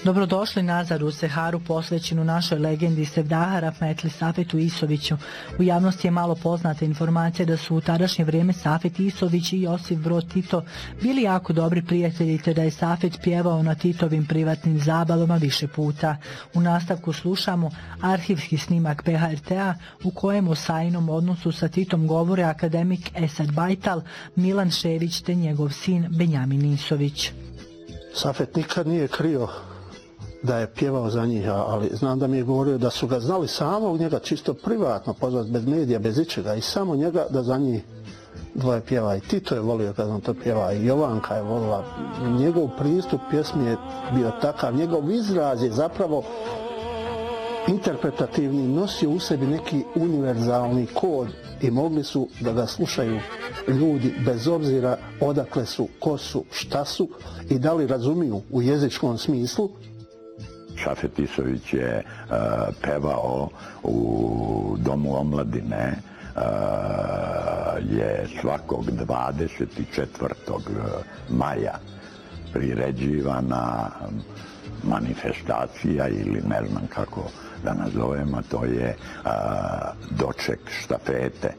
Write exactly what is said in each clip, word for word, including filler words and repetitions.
Dobrodošli nazad u Seharu posvećenu našoj legendi Sevdaha Rahmetli Safetu Isoviću. U javnosti je malo poznata informacija da su u tadašnje vrijeme Safet Isović i Josip Broz Tito bili jako dobri prijatelji, te da je Safet pjevao na Titovim privatnim zabavama više puta. U nastavku slušamo arhivski snimak P H R T-a u kojem o Sajinom odnosu sa Titom govore akademik Esad Bajtal, Milan Šević te njegov sin Benjamin Isović. Safet nikad nije krio da je pjevao za njih, ali znam da mi je govorio da su ga znali samog njega čisto privatno pozvati, bez medija, bez ičega, i samo njega da za njih dvoje pjeva. I Tito je volio kad on to pjeva, i Jovanka je volila. Njegov pristup pjesmi je bio takav, njegov izraz je zapravo interpretativni, nosio u sebi neki univerzalni kod i mogli su da ga slušaju ljudi bez obzira odakle su, ko su, šta su i da li razumiju u jezičkom smislu. Safet Isović je uh, pevao u Domu omladine, uh, je svakog dvadeset četvrtog maja priređivana manifestacija ili ne znam kako da nazovemo, to je uh, doček štafete.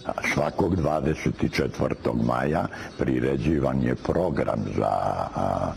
Svakog dvadeset četvrtog maja priređivan je program za a,